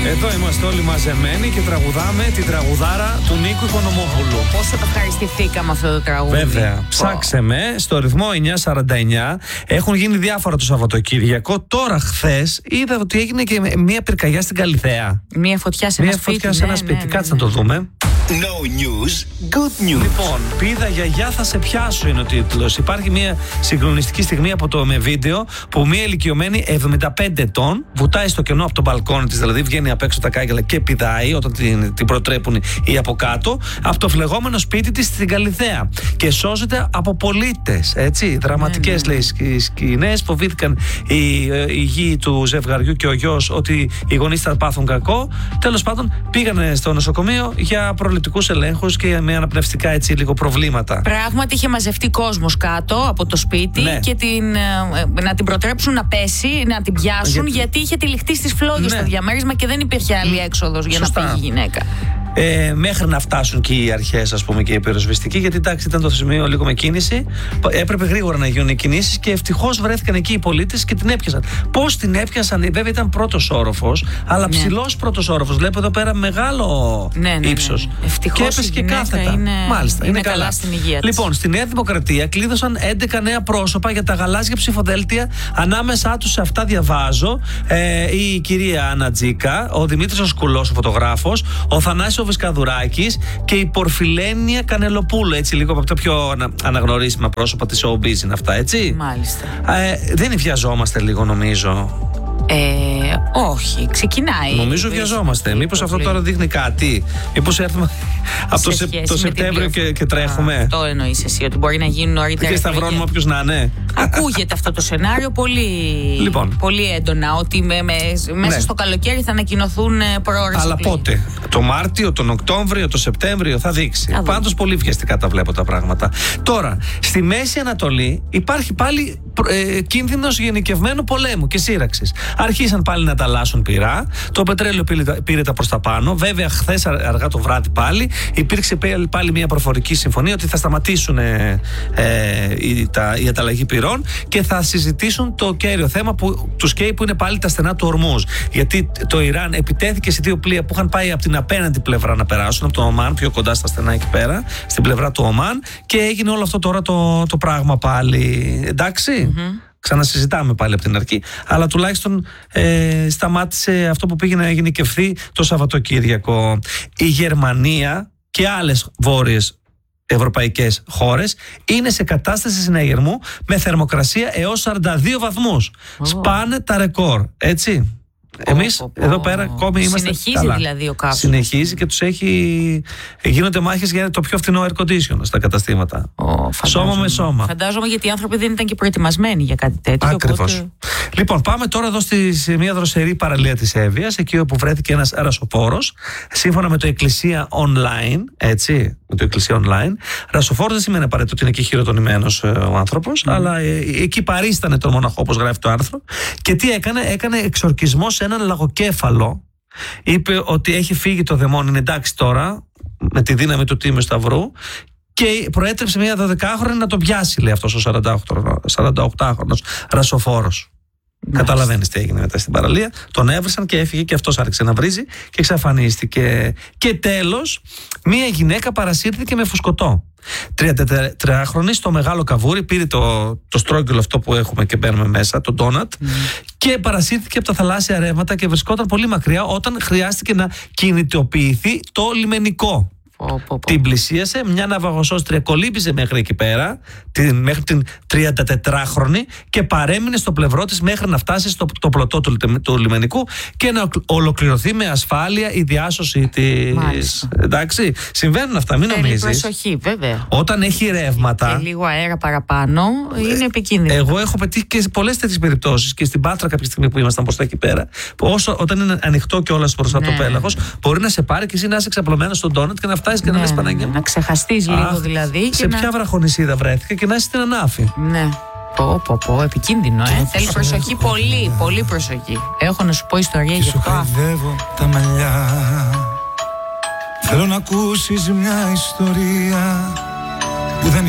Εδώ είμαστε όλοι μαζεμένοι και τραγουδάμε την τραγουδάρα του Νίκου Οικονομόπουλου. Πόσο το ευχαριστηθήκαμε αυτό το τραγούδι. Βέβαια. Ψάξε με στο ρυθμό 949. Έχουν γίνει διάφορα το Σαββατοκύριακο. Τώρα, χθες, είδα ότι έγινε και μια πυρκαγιά στην Καλιθέα. Μια φωτιά σε ένα σπίτι. Ναι. Κάτσε να το δούμε. No news, good news. Λοιπόν, πήδα γιαγιά θα σε πιάσω είναι ο τίτλος. Υπάρχει μια συγκλονιστική στιγμή από το με βίντεο που μια ηλικιωμένη 75 ετών βουτάει στο κενό από το μπαλκόνι της, δηλαδή βγαίνει απ' έξω τα κάγκελα και πηδάει όταν την προτρέπουν ή από κάτω, από το φλεγόμενο σπίτι της στην Καλιθέα. Και σώζεται από πολίτες. Έτσι, δραματικές λέει σκηνές. Φοβήθηκαν οι γη του ζευγαριού και ο γιος ότι οι γονείς θα πάθουν κακό. Τέλος πάντων, πήγανε στο νοσοκομείο για προληπτικούς ελέγχους και με αναπνευστικά έτσι λίγο προβλήματα. Πράγματι είχε μαζευτεί κόσμος κάτω από το σπίτι, ναι. Και να την προτρέψουν να πέσει, να την πιάσουν, γιατί είχε τυλιχτεί στις φλόγες, ναι. Στο διαμέρισμα και δεν υπήρχε άλλη έξοδος για να φύγει η γυναίκα. Μέχρι να φτάσουν και οι αρχές, ας πούμε, και οι πυροσβεστικοί, γιατί εντάξει ήταν το σημείο λίγο με κίνηση. Έπρεπε γρήγορα να γίνουν οι κινήσεις και ευτυχώς βρέθηκαν εκεί οι πολίτες και την έπιασαν. Πώς την έπιασαν, βέβαια ήταν πρώτος όροφος, αλλά ψηλός πρώτος όροφος. Βλέπω εδώ πέρα μεγάλο ύψος. Ευτυχώς. Και έπεσε και κάθετα. Μάλιστα, είναι καλά στην υγεία της. Λοιπόν, στη Νέα Δημοκρατία κλείδωσαν 11 νέα πρόσωπα για τα γαλάζια ψηφοδέλτια. Ανάμεσά τους σε αυτά διαβάζω η κυρία Άννα Τζίκα, ο Δημήτρης ο Σκουλός, ο φωτογράφος, ο Θανάσης ο Βυσκαδουράκης και η Πορφιλένια Κανελοπούλου. Έτσι, λίγο από τα πιο αναγνωρίσιμα πρόσωπα της showbiz είναι αυτά, έτσι. Μάλιστα. Δεν βιαζόμαστε λίγο, νομίζω. Όχι, ξεκινάει. Νομίζω βιαζόμαστε. Μήπως αυτό τώρα δείχνει κάτι? Μήπως έρθουμε από το Σεπτέμβριο και τρέχουμε? Αυτό εννοείς εσύ, ότι μπορεί να γίνουν νωρίτερα. Και σταυρώνουμε όποιος να είναι. Ακούγεται αυτό το σενάριο πολύ έντονα. Ότι μέσα στο καλοκαίρι θα ανακοινωθούν προώρες. Αλλά πότε? Το Μάρτιο, τον Οκτώβριο, το Σεπτέμβριο θα δείξει. Πάντως πολύ βιαστικά τα βλέπω τα πράγματα. Τώρα, στη Μέση Ανατολή υπάρχει πάλι κίνδυνος γενικευμένου πολέμου και σύραξης. Αρχίσαν πάλι να ανταλλάσσουν πυρά. Το πετρέλαιο πήρε τα προς τα πάνω. Βέβαια, χθες αργά το βράδυ πάλι υπήρξε πάλι μια προφορική συμφωνία ότι θα σταματήσουν η ανταλλαγή πυρών και θα συζητήσουν το κέριο θέμα που τους καίει, που είναι πάλι τα στενά του Ορμούζ. Γιατί το Ιράν επιτέθηκε σε δύο πλοία που είχαν πάει από την απέναντι πλευρά να περάσουν, από το Ομάν, πιο κοντά στα στενά εκεί πέρα, στην πλευρά του Ομάν, και έγινε όλο αυτό τώρα το πράγμα πάλι. Εντάξει. Ξανασυζητάμε πάλι από την αρχή, αλλά τουλάχιστον σταμάτησε αυτό που πήγε να γενικευθεί το Σαββατοκύριακο. Η Γερμανία και άλλες βόρειες ευρωπαϊκές χώρες είναι σε κατάσταση συναγερμού με θερμοκρασία έως 42 βαθμούς. Σπάνε τα ρεκόρ, έτσι. Εμείς εδώ πέρα ακόμη είμαστε. Συνεχίζει καλά. Δηλαδή ο καύσος. Συνεχίζει και τους γίνονται μάχες για το πιο φθηνό air condition στα καταστήματα. Σώμα με σώμα. Φαντάζομαι, γιατί οι άνθρωποι δεν ήταν και προετοιμασμένοι για κάτι τέτοιο. Ακριβώς. Οπότε... Λοιπόν, πάμε τώρα εδώ σε μια δροσερή παραλία της Εύβοιας, εκεί όπου βρέθηκε ένας ρασοφόρος, σύμφωνα με το Εκκλησία Online, έτσι. Με το Εκκλησία Online. Ρασοφόρος δεν σημαίνει απαραίτητο ότι είναι και χειροτονημένος ο άνθρωπος, αλλά εκεί παρίστανε τον μοναχό, όπως γράφει το άρθρο. Και τι έκανε εξορκισμό σε έναν λαγοκέφαλο. Είπε ότι έχει φύγει το δαιμόνι, είναι εντάξει τώρα, με τη δύναμη του Τίμιου Σταυρού, και προέτρεψε μια 12χρονη να τον πιάσει, λέει αυτός ο 48χρονος ρασοφόρος. Καταλαβαίνεις τι έγινε μετά στην παραλία. Τον έβρισαν και έφυγε και αυτός άρχισε να βρίζει και εξαφανίστηκε. Και τέλος, μία γυναίκα παρασύρθηκε με φουσκωτό. 33χρονη στο Μεγάλο Καβούρι, πήρε το στρόγγυλο αυτό που έχουμε και μπαίνουμε μέσα, το ντόνατ, και παρασύρθηκε από τα θαλάσσια ρεύματα και βρισκόταν πολύ μακριά όταν χρειάστηκε να κινητοποιηθεί το λιμενικό. Την πλησίασε, μια ναυαγοσώστρια κολύμπησε μέχρι εκεί πέρα, μέχρι την 34χρονη, και παρέμεινε στο πλευρό της μέχρι να φτάσει στο πλωτό του λιμενικού και να ολοκληρωθεί με ασφάλεια η διάσωση της. Εντάξει, συμβαίνουν αυτά, μην νομίζεις. Προσοχή, βέβαια. Όταν έχει ρεύματα. Και λίγο αέρα παραπάνω είναι επικίνδυνο. Εγώ έχω πετύχει και σε πολλές τέτοιες περιπτώσεις, και στην Πάτρα κάποια στιγμή που ήμασταν μπροστά εκεί πέρα, που όταν είναι ανοιχτό κιόλας μπροστά το πέλαγος, μπορεί να σε πάρει και εσύ να είσαι ξαπλωμένος στον ντόνατ και να φτάσει και να λες Παναγία μου. Να ξεχαστείς λίγο δηλαδή. Σε ποια βραχονισίδα βρέθηκα και να είσαι στην ανάφη. Ναι. Επικίνδυνο, θέλει προσοχή, πολύ προσοχή. Έχω να σου πω ιστορία γι' αυτό. Σου χαϊδεύω τα μαλλιά. Θέλω να ακούσεις μια ιστορία που δεν